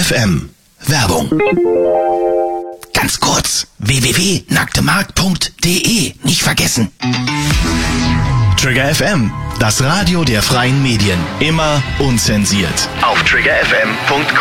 FM. Werbung. Ganz kurz. www.nacktemarkt.de. Nicht vergessen. Trigger FM. Das Radio der freien Medien. Immer unzensiert. Auf triggerfm.com.